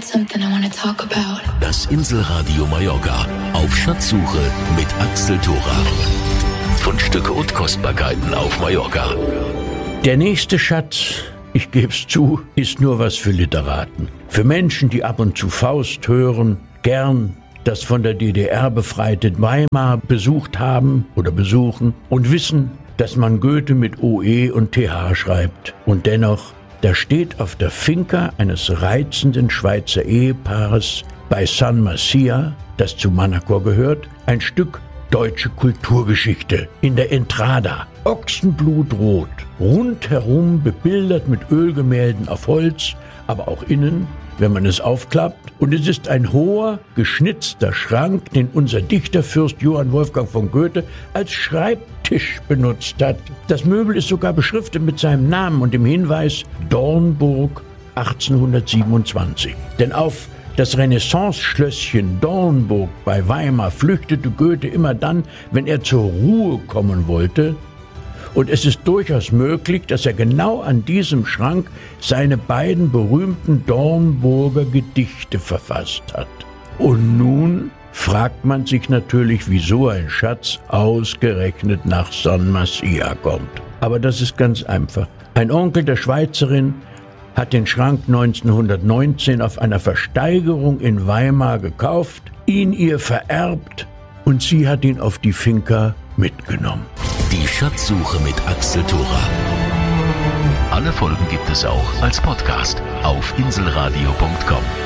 something I want to talk about. Das Inselradio Mallorca auf Schatzsuche mit Axel Thora. Fundstücke und Kostbarkeiten auf Mallorca. Der nächste Schatz, ich geb's zu, ist nur was für Literaten. Für Menschen, die ab und zu Faust hören, gern das von der DDR befreite Weimar besucht haben oder besuchen und wissen, dass man Goethe mit OE und TH schreibt. Und dennoch, da steht auf der Finca eines reizenden Schweizer Ehepaares bei San Macia, das zu Manacor gehört, ein Stück deutsche Kulturgeschichte in der Entrada. Ochsenblutrot, rundherum bebildert mit Ölgemälden auf Holz, aber auch innen, wenn man es aufklappt. Und es ist ein hoher, geschnitzter Schrank, den unser Dichterfürst Johann Wolfgang von Goethe als Schreibtisch benutzt hat. Das Möbel ist sogar beschriftet mit seinem Namen und dem Hinweis Dornburg 1827. Denn auf das Renaissance-Schlösschen Dornburg bei Weimar flüchtete Goethe immer dann, wenn er zur Ruhe kommen wollte. Und es ist durchaus möglich, dass er genau an diesem Schrank seine beiden berühmten Dornburger Gedichte verfasst hat. Und nun fragt man sich natürlich, wieso ein Schatz ausgerechnet nach San Macia kommt. Aber das ist ganz einfach. Ein Onkel der Schweizerin hat den Schrank 1919 auf einer Versteigerung in Weimar gekauft, ihn ihr vererbt und sie hat ihn auf die Finca mitgenommen. Die Schatzsuche mit Axel Thora. Alle Folgen gibt es auch als Podcast auf inselradio.com.